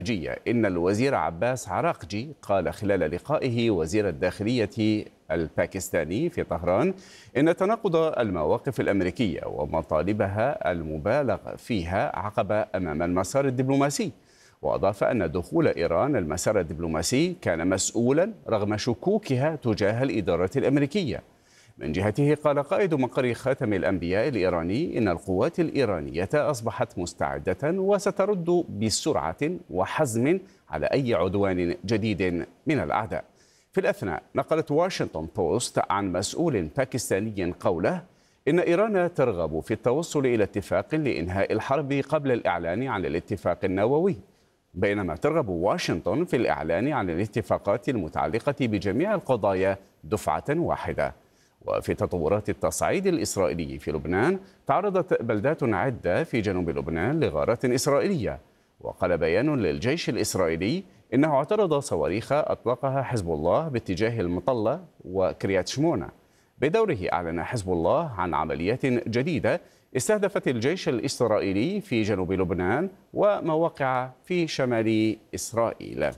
إن الوزير عباس عراقجي قال خلال لقائه وزير الداخلية الباكستاني في طهران إن تناقض المواقف الأمريكية ومطالبها المبالغ فيها عقبة أمام المسار الدبلوماسي. وأضاف أن دخول إيران المسار الدبلوماسي كان مسؤولا رغم شكوكها تجاه الإدارة الأمريكية. من جهته قال قائد مقر خاتم الأنبياء الإيراني إن القوات الإيرانية أصبحت مستعدة وسترد بسرعة وحزم على أي عدوان جديد من الأعداء. في الأثناء نقلت واشنطن بوست عن مسؤول باكستاني قوله إن إيران ترغب في التوصل إلى اتفاق لإنهاء الحرب قبل الإعلان عن الاتفاق النووي، بينما ترغب واشنطن في الإعلان عن الاتفاقات المتعلقة بجميع القضايا دفعة واحدة. وفي تطورات التصعيد الإسرائيلي في لبنان، تعرضت بلدات عدة في جنوب لبنان لغارات إسرائيلية. وقال بيان للجيش الإسرائيلي إنه اعترض صواريخ أطلقها حزب الله باتجاه المطلة وكريات شمونة. بدوره أعلن حزب الله عن عمليات جديدة استهدفت الجيش الإسرائيلي في جنوب لبنان ومواقع في شمال إسرائيل.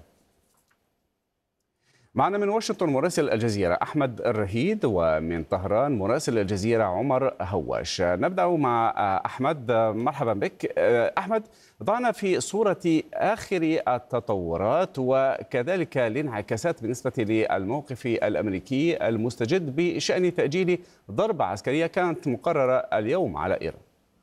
معنا من واشنطن مراسل الجزيرة أحمد الرهيد، ومن طهران مراسل الجزيرة عمر هواش. نبدأ مع أحمد، مرحبا بك. أحمد، ضعنا في صورة آخر التطورات وكذلك الانعكاسات بالنسبة للموقف الأمريكي المستجد بشأن تأجيل ضربة عسكرية كانت مقررة اليوم على إيران.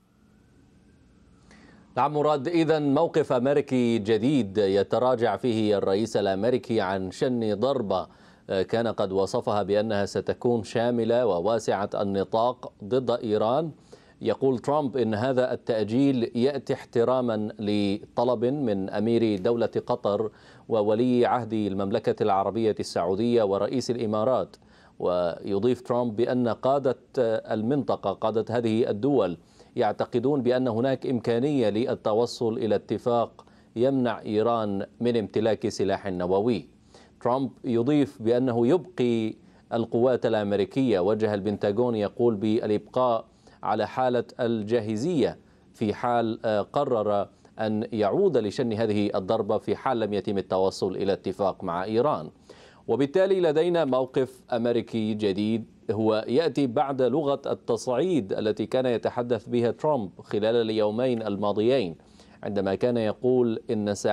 نعم مراد، إذن موقف أمريكي جديد يتراجع فيه الرئيس الأمريكي عن شن ضربة كان قد وصفها بأنها ستكون شاملة وواسعة النطاق ضد إيران. يقول ترامب إن هذا التأجيل يأتي احتراما لطلب من أمير دولة قطر وولي عهد المملكة العربية السعودية ورئيس الإمارات. ويضيف ترامب بأن قادة المنطقة، قادة هذه الدول، يعتقدون بأن هناك إمكانية للتوصل إلى اتفاق يمنع إيران من امتلاك سلاح نووي. ترامب يضيف بأنه يبقي القوات الأمريكية، وجه البنتاغون يقول بالإبقاء على حالة الجاهزية في حال قرر أن يعود لشن هذه الضربة في حال لم يتم التوصل إلى اتفاق مع إيران. وبالتالي لدينا موقف أمريكي جديد هو يأتي بعد لغة التصعيد التي كان يتحدث بها ترامب خلال اليومين الماضيين، عندما كان يقول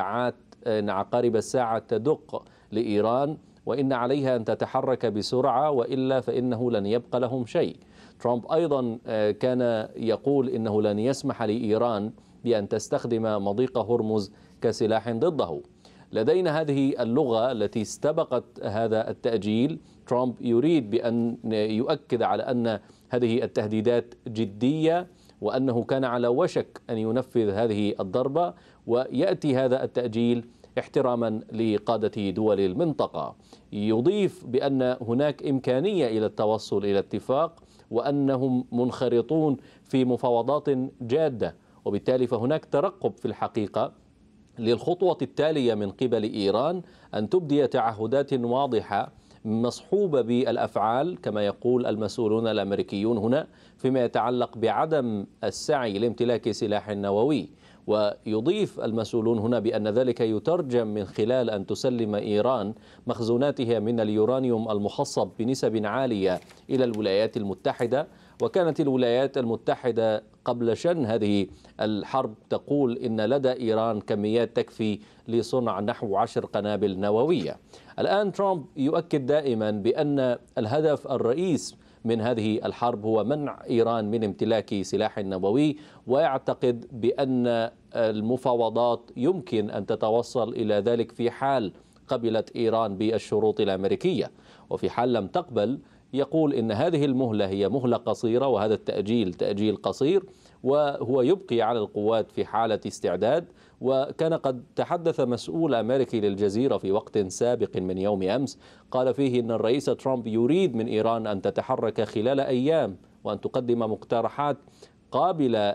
إن عقارب الساعة تدق لإيران وإن عليها أن تتحرك بسرعة وإلا فإنه لن يبقى لهم شيء. ترامب أيضا كان يقول إنه لن يسمح لإيران بأن تستخدم مضيق هرمز كسلاح ضده. لدينا هذه اللغة التي استبقت هذا التأجيل. ترامب يريد بأن يؤكد على أن هذه التهديدات جدية وأنه كان على وشك أن ينفذ هذه الضربة، ويأتي هذا التأجيل احتراما لقادة دول المنطقة. يضيف بأن هناك إمكانية إلى التوصل إلى اتفاق وأنهم منخرطون في مفاوضات جادة، وبالتالي فهناك ترقب في الحقيقة للخطوة التالية من قبل إيران أن تبدي تعهدات واضحة مصحوبة بالأفعال كما يقول المسؤولون الأمريكيون هنا فيما يتعلق بعدم السعي لامتلاك سلاح نووي. ويضيف المسؤولون هنا بأن ذلك يترجم من خلال أن تسلم إيران مخزوناتها من اليورانيوم المخصب بنسب عالية إلى الولايات المتحدة. وكانت الولايات المتحدة قبل شن هذه الحرب تقول إن لدى إيران كميات تكفي لصنع نحو 10 قنابل نووية. الآن ترامب يؤكد دائما بأن الهدف الرئيس من هذه الحرب هو منع إيران من امتلاك سلاح نووي، ويعتقد بأن المفاوضات يمكن أن تتوصل إلى ذلك في حال قبلت إيران بالشروط الأمريكية، وفي حال لم تقبل يقول إن هذه المهلة هي مهلة قصيرة وهذا التأجيل تأجيل قصير، وهو يبقي على القوات في حالة استعداد. وكان قد تحدث مسؤول أمريكي للجزيرة في وقت سابق من يوم أمس قال فيه أن الرئيس ترامب يريد من إيران أن تتحرك خلال أيام وأن تقدم مقترحات قابلة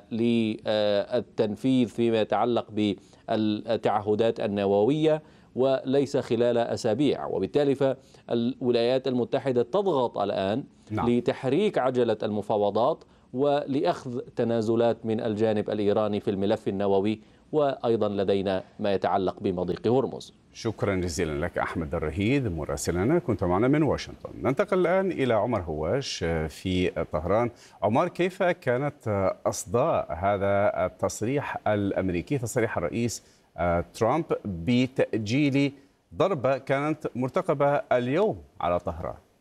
للتنفيذ فيما يتعلق بالتعهدات النووية وليس خلال أسابيع. وبالتالي فالولايات المتحدة تضغط الآن لتحريك عجلة المفاوضات ولأخذ تنازلات من الجانب الإيراني في الملف النووي وأيضا لدينا ما يتعلق بمضيق هرمز. شكرا جزيلا لك أحمد الرهيد مراسلنا، كنت معنا من واشنطن. ننتقل الآن إلى عمر هواش في طهران. عمر، كيف كانت أصداء هذا التصريح الأمريكي، تصريح الرئيس ترامب بتأجيل ضربة كانت مرتقبة اليوم على طهران؟